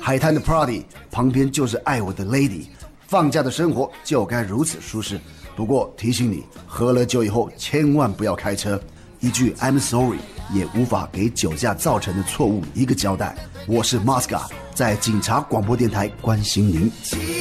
海滩的 party 旁边就是爱我的 lady， 放假的生活就该如此舒适。不过提醒你，喝了酒以后千万不要开车。一句 I'm sorry 也无法给酒驾造成的错误一个交代。我是 Mosca， 在警察广播电台关心您。